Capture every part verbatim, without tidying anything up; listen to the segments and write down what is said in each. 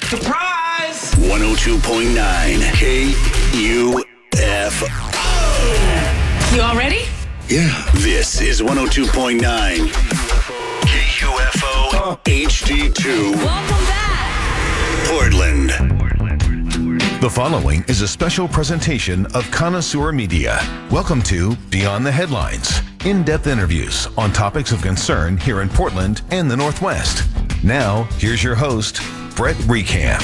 Surprise! one oh two point nine K U F O. You all ready? Yeah. This is one oh two point nine K U F O H D two. Welcome back. Portland. The following is a special presentation of Connoisseur Media. Welcome to Beyond the Headlines, in-depth interviews on topics of concern here in Portland and the Northwest. Now, here's your host, Brett Recamp.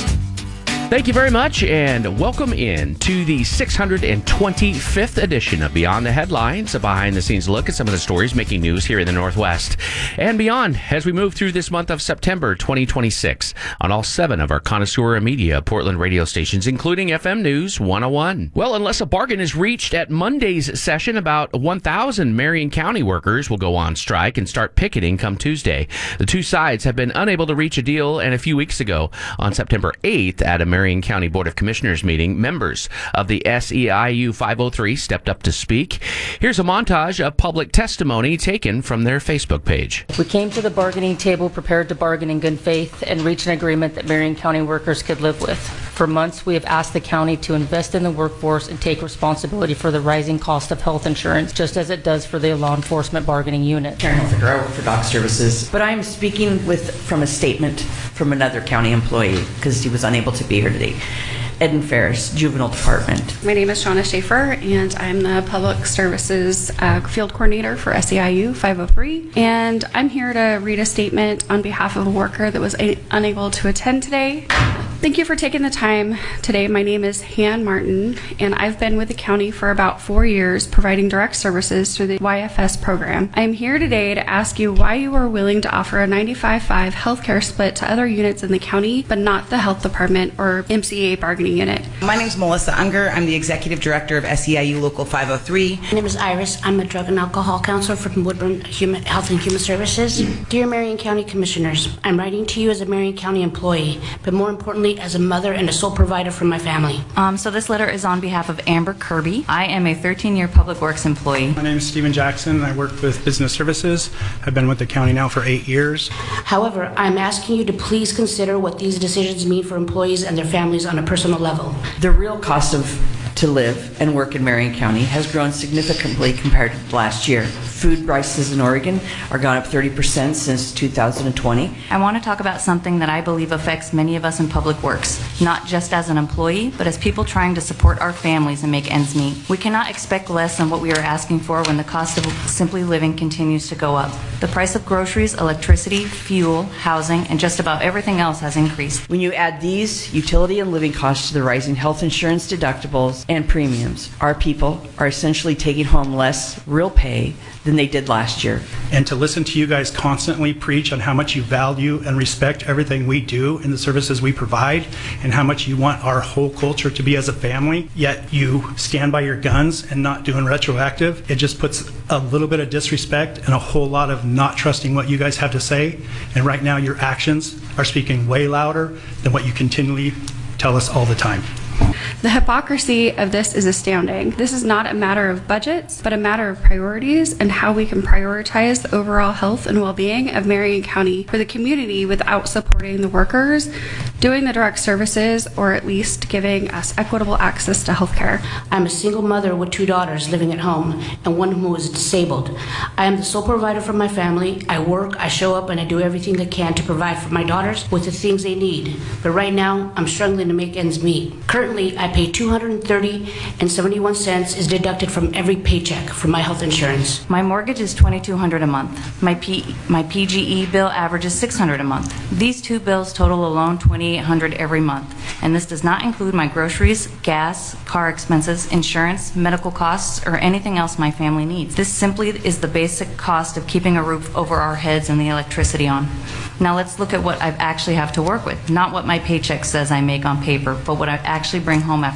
Thank you very much, and welcome in to the six hundred twenty-fifth edition of Beyond the Headlines, a behind-the-scenes look at some of the stories making news here in the Northwest and beyond as we move through this month of September twenty twenty-six on all seven of our Connoisseur Media Portland radio stations, including F M News one oh one. Well, unless a bargain is reached at Monday's session, about one thousand Marion County workers will go on strike and start picketing come Tuesday. The two sides have been unable to reach a deal, and a few weeks ago, on September eighth, at a Marion County Board of Commissioners meeting, members of the S E I U five oh three stepped up to speak. Here's a montage of public testimony taken from their Facebook page. We came to the bargaining table prepared to bargain in good faith and reach an agreement that Marion County workers could live with. For months, we have asked the county to invest in the workforce and take responsibility for the rising cost of health insurance, just as it does for the law enforcement bargaining unit. Karen Hilfiger, I work for Doc Services, but I'm speaking with from a statement from another county employee because he was unable to be here today. Eden Ferris, Juvenile Department. My name is Shauna Schaefer, and I'm the Public Services uh, Field Coordinator for S E I U five oh three. And I'm here to read a statement on behalf of a worker that was a- unable to attend today. Thank you for taking the time today. My name is Han Martin, and I've been with the county for about four years providing direct services through the Y F S program. I am here today to ask you why you are willing to offer a ninety-five five healthcare split to other units in the county, but not the health department or M C A bargaining unit. My name is Melissa Unger. I'm the Executive Director of S E I U Local five oh three. My name is Iris. I'm a drug and alcohol counselor from Woodburn Human Health and Human Services. Dear Marion County Commissioners, I'm writing to you as a Marion County employee, but more importantly as a mother and a sole provider for my family. Um, so this letter is on behalf of Amber Kirby. I am a thirteen-year Public Works employee. My name is Stephen Jackson. I work with Business Services. I've been with the county now for eight years. However, I'm asking you to please consider what these decisions mean for employees and their families on a personal level. The real cost of to live and work in Marion County has grown significantly compared to last year. Food prices in Oregon are gone up thirty percent since two thousand twenty. I want to talk about something that I believe affects many of us in Public Works, not just as an employee, but as people trying to support our families and make ends meet. We cannot expect less than what we are asking for when the cost of simply living continues to go up. The price of groceries, electricity, fuel, housing, and just about everything else has increased. When you add these utility and living costs to the rising health insurance deductibles and premiums, our people are essentially taking home less real pay than they did last year. And to listen to you guys constantly preach on how much you value and respect everything we do and the services we provide and how much you want our whole culture to be as a family, yet you stand by your guns and not doing retroactive, it just puts a little bit of disrespect and a whole lot of not trusting what you guys have to say. And right now your actions are speaking way louder than what you continually tell us all the time. The hypocrisy of this is astounding. This is not a matter of budgets, but a matter of priorities and how we can prioritize the overall health and well-being of Marion County for the community without supporting the workers, doing the direct services, or at least giving us equitable access to health care. I'm a single mother with two daughters living at home and one who is disabled. I am the sole provider for my family. I work, I show up, and I do everything I can to provide for my daughters with the things they need. But right now, I'm struggling to make ends meet. Currently, I pay two hundred thirty dollars and seventy-one cents is deducted from every paycheck for my health insurance. My mortgage is twenty-two hundred dollars a month. My P- my P G E bill averages six hundred dollars a month. These two bills total alone twenty-eight hundred dollars every month, and this does not include my groceries, gas, car expenses, insurance, medical costs, or anything else my family needs. This simply is the basic cost of keeping a roof over our heads and the electricity on. Now let's look at what I actually have to work with, not what my paycheck says I make on paper, but what I actually bring home after